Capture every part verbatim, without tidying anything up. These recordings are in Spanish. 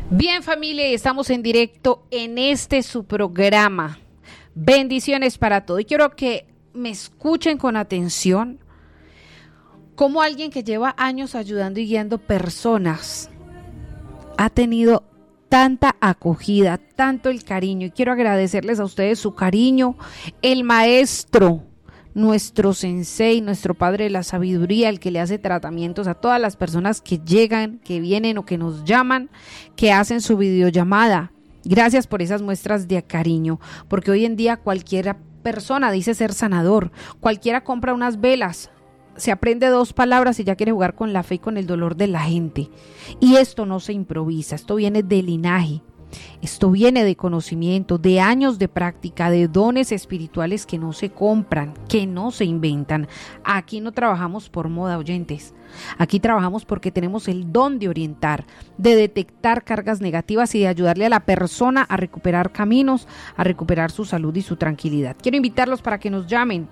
Bien, familia, y estamos en directo en este su programa. Bendiciones para todos. Y quiero que me escuchen con atención cómo alguien que lleva años ayudando y guiando personas ha tenido tanta acogida, tanto el cariño. Y quiero agradecerles a ustedes su cariño. El maestro, nuestro sensei, nuestro padre de la sabiduría, el que le hace tratamientos a todas las personas que llegan, que vienen o que nos llaman, que hacen su videollamada. Gracias por esas muestras de cariño, porque hoy en día cualquier persona dice ser sanador, cualquiera compra unas velas, se aprende dos palabras y ya quiere jugar con la fe y con el dolor de la gente. Y esto no se improvisa, esto viene de linaje. Esto viene de conocimiento, de años de práctica, de dones espirituales que no se compran, que no se inventan. Aquí no trabajamos por moda, oyentes. Aquí trabajamos porque tenemos el don de orientar, de detectar cargas negativas y de ayudarle a la persona a recuperar caminos, a recuperar su salud y su tranquilidad. Quiero invitarlos para que nos llamen.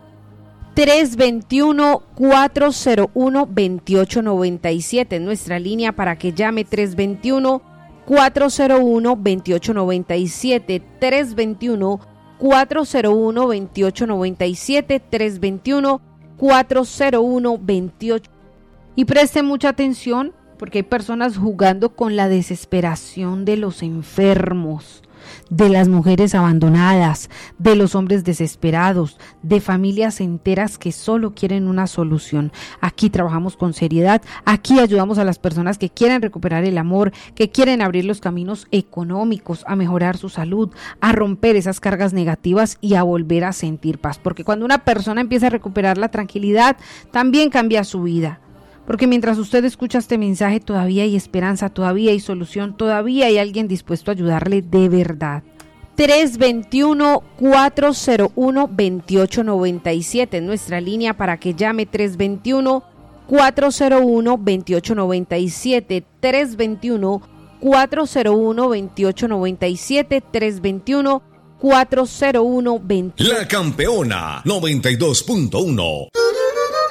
tres dos uno, cuatro cero uno, dos ocho nueve siete es nuestra línea para que llame. Tres dos uno, cuatro cero uno, dos ocho nueve siete, tres dos uno, cuatro cero uno, dos ocho nueve siete, tres dos uno, cuatro cero uno, dos ocho. Y presten mucha atención porque hay personas jugando con la desesperación de los enfermos, de las mujeres abandonadas, de los hombres desesperados, de familias enteras que solo quieren una solución. Aquí trabajamos con seriedad, aquí ayudamos a las personas que quieren recuperar el amor, que quieren abrir los caminos económicos, a mejorar su salud, a romper esas cargas negativas y a volver a sentir paz. Porque cuando una persona empieza a recuperar la tranquilidad, también cambia su vida. Porque mientras usted escucha este mensaje, todavía hay esperanza, todavía hay solución, todavía hay alguien dispuesto a ayudarle de verdad. tres dos uno, cuatro cero uno, dos ocho nueve siete es nuestra línea para que llame. Tres dos uno, cuatro cero uno, dos ocho nueve siete, tres dos uno, cuatro cero uno, dos ocho nueve siete, tres dos uno, cuatro cero uno, dos ocho. La Campeona noventa y dos punto uno.